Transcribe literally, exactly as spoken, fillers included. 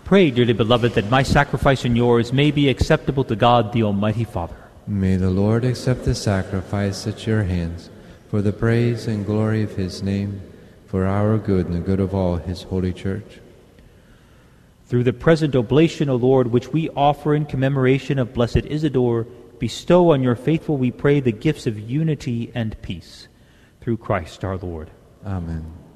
Pray, dearly beloved, that my sacrifice and yours may be acceptable to God, the Almighty Father. May the Lord accept the sacrifice at your hands for the praise and glory of his name, for our good and the good of all his holy church. Through the present oblation, O Lord, which we offer in commemoration of Blessed Isidore, bestow on your faithful, we pray, the gifts of unity and peace. Through Christ our Lord. Amen.